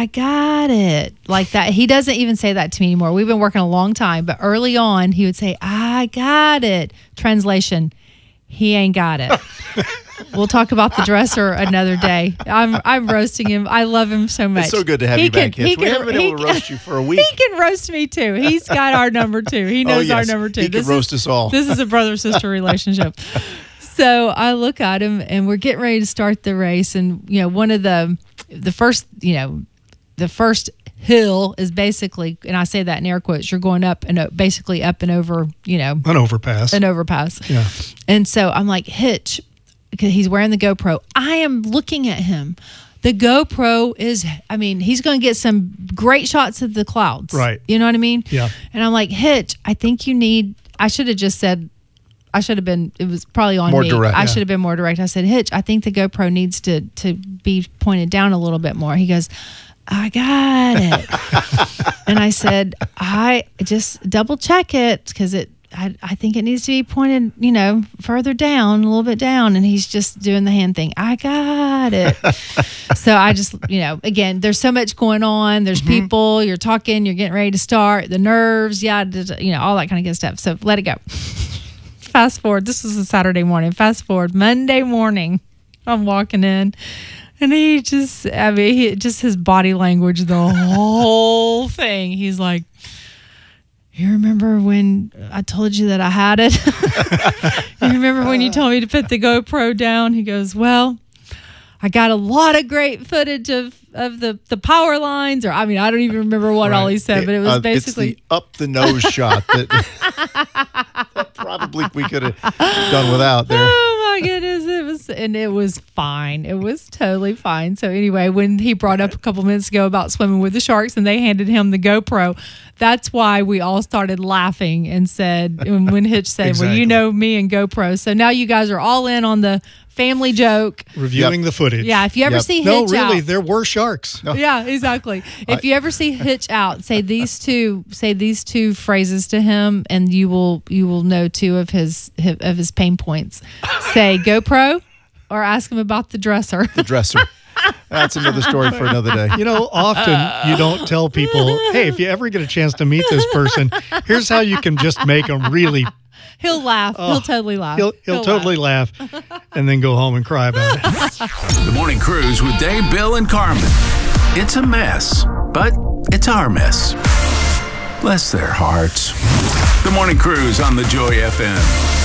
I got it. Like that. He doesn't even say that to me anymore. We've been working a long time, but early on he would say, I got it. Translation, he ain't got it. We'll talk about the dresser another day. I'm roasting him. I love him so much. It's so good to have you back, Hitch. We haven't been able to roast you for a week. He can roast me too. He's got our number two. He knows our number two. He can roast us all. This is a brother-sister relationship. So I look at him, and we're getting ready to start the race. And one of the first hill is basically, and I say that in air quotes, you're going up and basically up and over, an overpass. Yeah. And so I'm like, Hitch, because he's wearing the GoPro. I am looking at him. The GoPro is, he's going to get some great shots of the clouds. Right. You know what I mean? Yeah. And I'm like, Hitch, I think I should have just said, it was probably on more me. Direct, I should have been more direct. I said, Hitch, I think the GoPro needs to be pointed down a little bit more. He goes, I got it. And I said, I just double check it because I think it needs to be pointed, further down, a little bit down. And he's just doing the hand thing. I got it. So I just, again, there's so much going on. There's people, you're talking, you're getting ready to start, the nerves, all that kind of good stuff. So let it go. Fast forward. This was a Saturday morning. Fast forward. Monday morning, I'm walking in. And he just his body language, the whole thing. He's like, you remember when I told you that I had it? You remember when you told me to put the GoPro down? He goes, well, I got a lot of great footage of the power lines, or I don't even remember what all he said, but it was basically it's the up the nose shot that probably we could have done without there. Oh my goodness, it was fine. It was totally fine. So anyway, when he brought up a couple minutes ago about swimming with the sharks and they handed him the GoPro, that's why we all started laughing and said, when Hitch said, Exactly. well, me and GoPro. So now you guys are all in on the family joke. Reviewing the footage. Yeah, if you ever see Hitch No, really, out, there were sharks. No. yeah, exactly. If you ever see Hitch out, say these two phrases to him, and you will know two of his pain points. Say GoPro, or ask him about the dresser. The dresser. That's another story for another day. Often you don't tell people, hey, if you ever get a chance to meet this person, here's how you can just make them really. He'll laugh. He'll totally laugh. He'll totally laugh and then go home and cry about it. The Morning Cruise with Dave, Bill, and Carmen. It's a mess, but it's our mess. Bless their hearts. The Morning Cruise on the Joy FM.